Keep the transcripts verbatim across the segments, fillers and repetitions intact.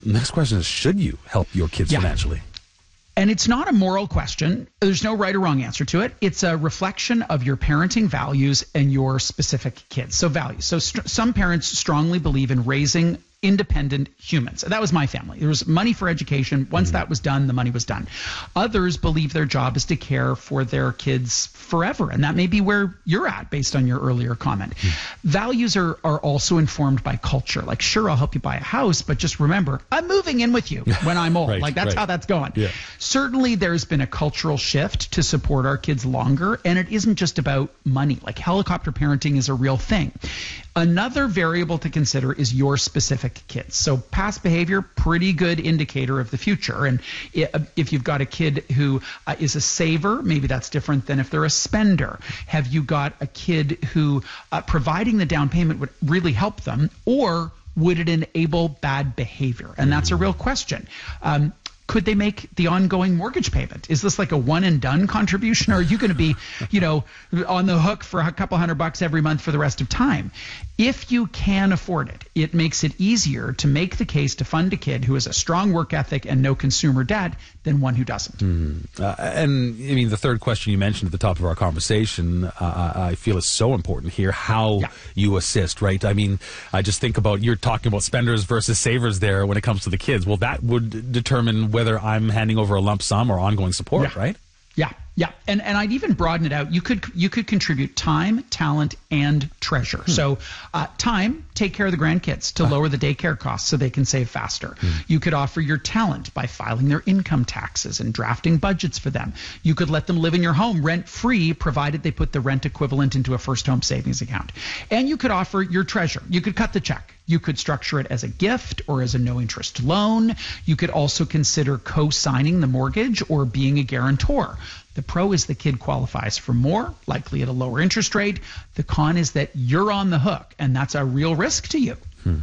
Next question is, should you help your kids Yeah. financially? And it's not a moral question. There's no right or wrong answer to it. It's a reflection of your parenting values and your specific kids. So values. So st- some parents strongly believe in raising independent humans. That was my family. There was money for education. Once mm-hmm. that was done, the money was done. Others believe their job is to care for their kids forever. And that may be where you're at based on your earlier comment. Mm-hmm. Values are, are also informed by culture. Like, sure, I'll help you buy a house, but just remember, I'm moving in with you when I'm old. right, like, that's right. how that's going. Yeah. Certainly, there's been a cultural shift to support our kids longer, and it isn't just about money. Like, helicopter parenting is a real thing. Another variable to consider is your specific kids. So past behavior, pretty good indicator of the future. And if you've got a kid who uh, is a saver, maybe that's different than if they're a spender. Have you got a kid who uh, providing the down payment would really help them, or would it enable bad behavior? And that's a real question. Um, Could they make the ongoing mortgage payment? Is this like a one and done contribution, or are you going to be, you know, on the hook for a couple hundred bucks every month for the rest of time? If you can afford it, it makes it easier to make the case to fund a kid who has a strong work ethic and no consumer debt than one who doesn't. Mm. Uh, and I mean, the third question you mentioned at the top of our conversation, uh, I feel is so important here, how yeah. you assist, right? I mean, I just think about, you're talking about spenders versus savers there when it comes to the kids. Well, that would determine whether I'm handing over a lump sum or ongoing support, yeah. right? Yeah, yeah, and and I'd even broaden it out. You could you could contribute time, talent, and treasure. Hmm. So, uh, time, take care of the grandkids to uh. lower the daycare costs so they can save faster. Hmm. You could offer your talent by filing their income taxes and drafting budgets for them. You could let them live in your home rent free, provided they put the rent equivalent into a first home savings account. And you could offer your treasure. You could cut the check. You could structure it as a gift or as a no-interest loan. You could also consider co-signing the mortgage or being a guarantor. The pro is the kid qualifies for more, likely at a lower interest rate. The con is that you're on the hook, and that's a real risk to you. Hmm.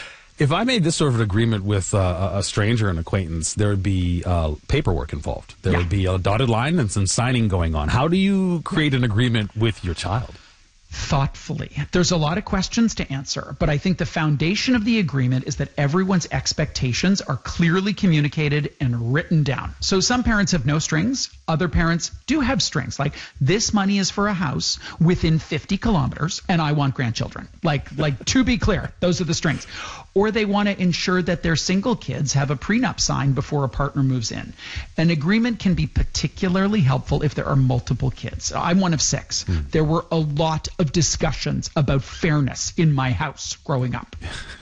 If I made this sort of an agreement with uh, a stranger, an acquaintance, there would be uh, paperwork involved. There yeah. would be a dotted line and some signing going on. How do you create an agreement with your child? Thoughtfully. There's a lot of questions to answer, but I think the foundation of the agreement is that everyone's expectations are clearly communicated and written down. So some parents have no strings. Other parents do have strings. Like, this money is for a house within fifty kilometers, and I want grandchildren. Like, like to be clear, those are the strings. Or they want to ensure that their single kids have a prenup signed before a partner moves in. An agreement can be particularly helpful if there are multiple kids. I'm one of six. Mm. There were a lot of discussions about fairness in my house growing up.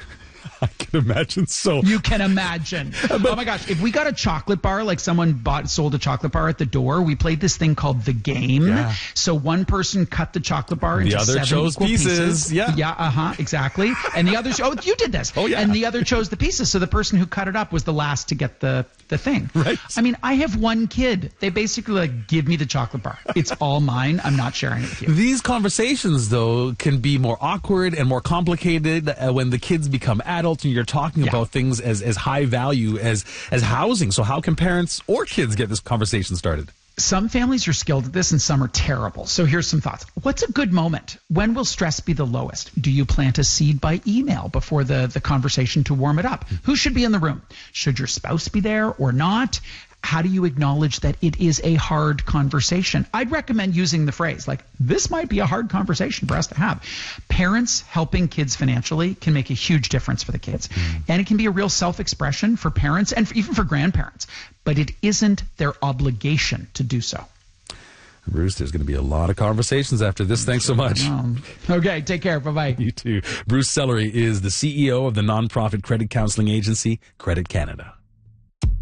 I can imagine so. You can imagine. But, oh my gosh, if we got a chocolate bar, like someone bought sold a chocolate bar at the door, we played this thing called the game. Yeah. So one person cut the chocolate bar into the other seven chose equal pieces. pieces. Yeah. Yeah, uh-huh, exactly. And the other, oh, you did this. Oh, yeah. And the other chose the pieces. So the person who cut it up was the last to get the, the thing. Right. I mean, I have one kid. They basically like, give me the chocolate bar. It's all mine. I'm not sharing it with you. These conversations, though, can be more awkward and more complicated uh, when the kids become adults and you're talking Yeah. about things as, as high value as, as housing. So how can parents or kids get this conversation started? Some families are skilled at this and some are terrible. So here's some thoughts. What's a good moment? When will stress be the lowest? Do you plant a seed by email before the, the conversation to warm it up? Who should be in the room? Should your spouse be there or not? How do you acknowledge that it is a hard conversation? I'd recommend using the phrase like, this might be a hard conversation for us to have. Parents helping kids financially can make a huge difference for the kids. Mm. And it can be a real self-expression for parents and for, even for grandparents. But it isn't their obligation to do so. Bruce, there's going to be a lot of conversations after this. Thanks so much. Um, okay, take care. Bye-bye. You too. Bruce Sellery is the C E O of the nonprofit credit counseling agency, Credit Canada.